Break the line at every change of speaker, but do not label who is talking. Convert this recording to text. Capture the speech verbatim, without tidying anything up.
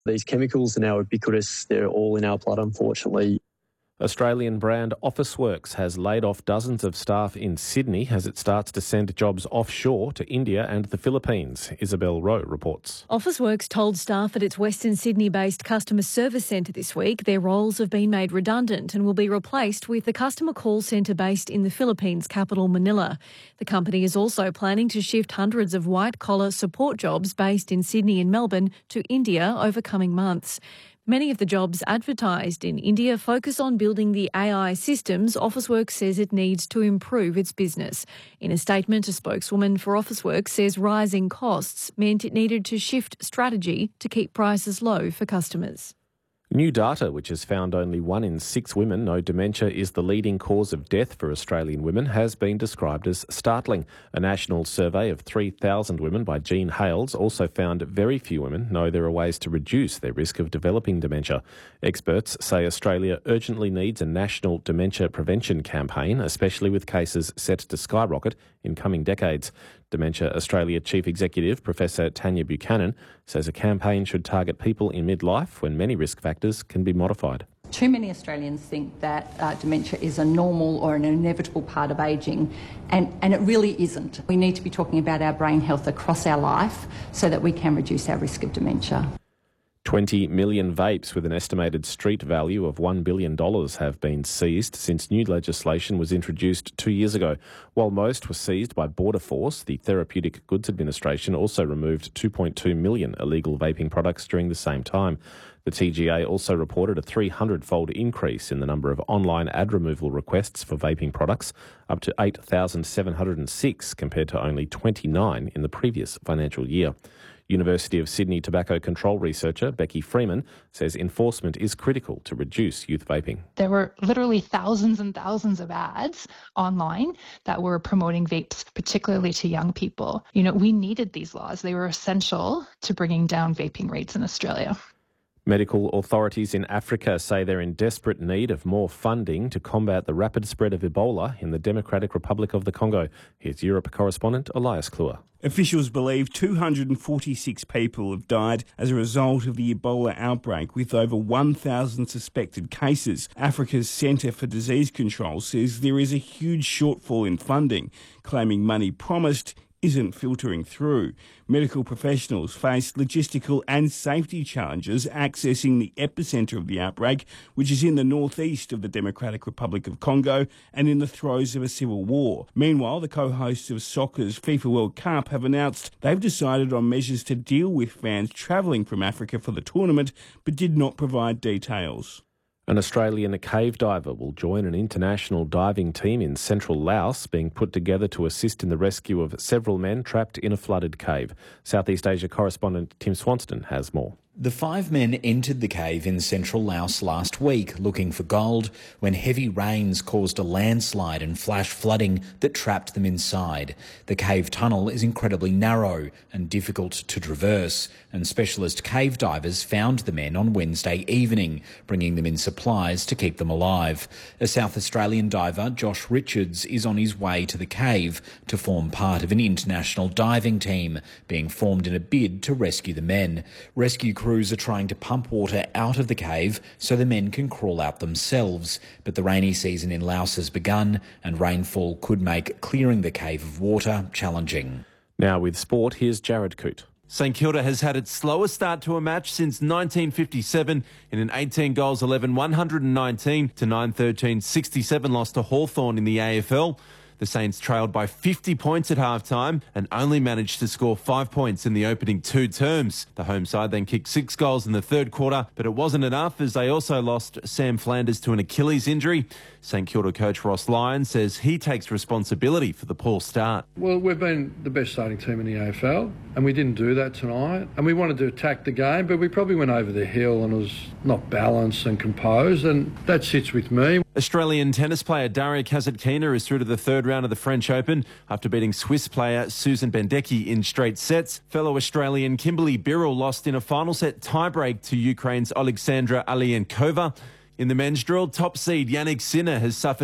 These chemicals are now ubiquitous. They're all in our blood, unfortunately.
Australian brand Officeworks has laid off dozens of staff in Sydney as it starts to send jobs offshore to India and the Philippines. Isabel Rowe reports.
Officeworks told staff at its Western Sydney-based customer service centre this week their roles have been made redundant and will be replaced with the customer call centre based in the Philippines capital, Manila. The company is also planning to shift hundreds of white-collar support jobs based in Sydney and Melbourne to India over coming months. Many of the jobs advertised in India focus on building the A I systems Officeworks says it needs to improve its business. In a statement, a spokeswoman for Officeworks says rising costs meant it needed to shift strategy to keep prices low for customers.
New data, which has found only one in six women know dementia is the leading cause of death for Australian women, has been described as startling. A national survey of three thousand women by Jean Hales also found very few women know there are ways to reduce their risk of developing dementia. Experts say Australia urgently needs a national dementia prevention campaign, especially with cases set to skyrocket in coming decades. Dementia Australia Chief Executive Professor Tanya Buchanan says a campaign should target people in midlife when many risk factors can be modified.
Too many Australians think that uh, dementia is a normal or an inevitable part of ageing, and, and it really isn't. We need to be talking about our brain health across our life so that we can reduce our risk of dementia.
twenty million vapes with an estimated street value of one billion dollars have been seized since new legislation was introduced two years ago. While most were seized by Border Force, the Therapeutic Goods Administration also removed two point two million illegal vaping products during the same time. The T G A also reported a three hundred fold increase in the number of online ad removal requests for vaping products, up to eight thousand seven hundred six compared to only twenty-nine in the previous financial year. University of Sydney tobacco control researcher Becky Freeman says enforcement is critical to reduce youth vaping.
There were literally thousands and thousands of ads online that were promoting vapes, particularly to young people. You know, we needed these laws. They were essential to bringing down vaping rates in Australia.
Medical authorities in Africa say they're in desperate need of more funding to combat the rapid spread of Ebola in the Democratic Republic of the Congo. Here's Europe correspondent Elias Kluwer.
Officials believe two hundred forty-six people have died as a result of the Ebola outbreak, with over one thousand suspected cases. Africa's Centre for Disease Control says there is a huge shortfall in funding, claiming money promised isn't filtering through. Medical professionals face logistical and safety challenges accessing the epicentre of the outbreak, which is in the northeast of the Democratic Republic of Congo and in the throes of a civil war. Meanwhile, the co-hosts of soccer's FIFA World Cup have announced they've decided on measures to deal with fans travelling from Africa for the tournament, but did not provide details.
An Australian cave diver will join an international diving team in central Laos being put together to assist in the rescue of several men trapped in a flooded cave. Southeast Asia correspondent Tim Swanston has more.
The five men entered the cave in central Laos last week looking for gold when heavy rains caused a landslide and flash flooding that trapped them inside. The cave tunnel is incredibly narrow and difficult to traverse, and specialist cave divers found the men on Wednesday evening, bringing them in supplies to keep them alive. A South Australian diver, Josh Richards, is on his way to the cave to form part of an international diving team being formed in a bid to rescue the men. Rescue crews are trying to pump water out of the cave so the men can crawl out themselves, but the rainy season in Laos has begun and rainfall could make clearing the cave of water challenging.
Now with sport, here's Jared Coote.
St Kilda has had its slowest start to a match since nineteen fifty-seven in an eighteen goals eleven one hundred nineteen to nine thirteen sixty-seven loss to Hawthorn in the A F L. The Saints trailed by fifty points at half-time and only managed to score five points in the opening two terms. The home side then kicked six goals in the third quarter, but it wasn't enough as they also lost Sam Flanders to an Achilles injury. St Kilda coach Ross Lyon says he takes responsibility for the poor start.
Well, we've been the best starting team in the A F L, and we didn't do that tonight. And we wanted to attack the game, but we probably went over the hill and it was not balanced and composed, and that sits with me.
Australian tennis player Daria Kasatkina is through to the third round of the French Open after beating Swiss player Susan Bendecki in straight sets. Fellow Australian Kimberly Birrell lost in a final set tiebreak to Ukraine's Alexandra Alienkova. In the men's drill, top seed Yannick Sinner has suffered